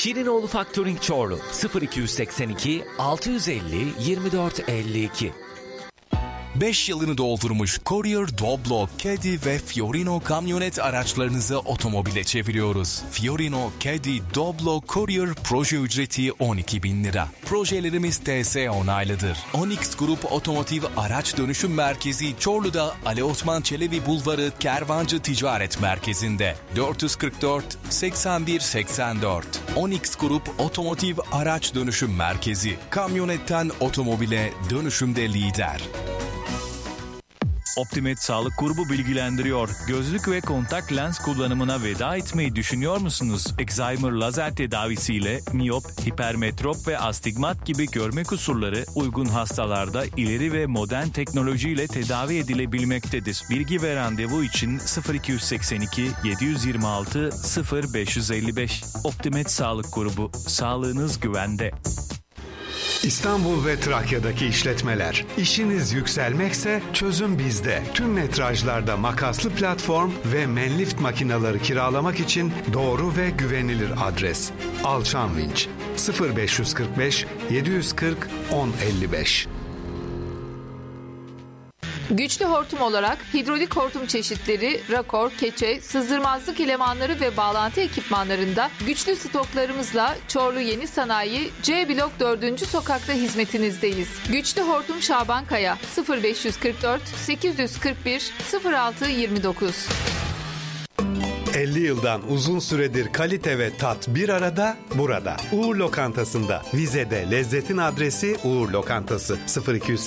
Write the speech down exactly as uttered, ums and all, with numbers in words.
Şirinoğlu Factoring Çorlu sıfır iki seksen iki altı yüz elli yirmi dört elli iki. beş yılını doldurmuş Courier, Doblo, Caddy ve Fiorino kamyonet araçlarınızı otomobile çeviriyoruz. Fiorino, Caddy, Doblo, Courier proje ücreti on iki bin lira. Projelerimiz T S onaylıdır. Onyx Grup Otomotiv Araç Dönüşüm Merkezi Çorlu'da Ali Osman Çelebi Bulvarı Kervancı Ticaret Merkezi'nde. dört yüz kırk dört seksen bir seksen dört. Onyx Grup Otomotiv Araç Dönüşüm Merkezi. Kamyonetten otomobile dönüşümde lider. Optimed Sağlık Grubu bilgilendiriyor. Gözlük ve kontak lens kullanımına veda etmeyi düşünüyor musunuz? Excimer lazer tedavisiyle miyop, hipermetrop ve astigmat gibi görme kusurları uygun hastalarda ileri ve modern teknolojiyle tedavi edilebilmektedir. Bilgi ve randevu için sıfır iki seksen iki yedi yüz yirmi altı sıfır beş yüz elli beş. Optimed Sağlık Grubu. Sağlığınız güvende. İstanbul ve Trakya'daki işletmeler. İşiniz yükselmekse çözüm bizde. Tüm metrajlarda makaslı platform ve Manlift makineleri kiralamak için doğru ve güvenilir adres. Alçan Vinç sıfır beş kırk beş yedi yüz kırk on elli beş. Güçlü hortum olarak hidrolik hortum çeşitleri, rakor, keçe, sızdırmazlık elemanları ve bağlantı ekipmanlarında güçlü stoklarımızla Çorlu Yeni Sanayi C Blok dördüncü sokakta hizmetinizdeyiz. Güçlü hortum Şaban Kaya sıfır beş kırk dört sekiz yüz kırk bir sıfır altı yirmi dokuz. elli yıldan uzun süredir kalite ve tat bir arada burada. Uğur Lokantası'nda. Vize'de lezzetin adresi Uğur Lokantası. sıfır iki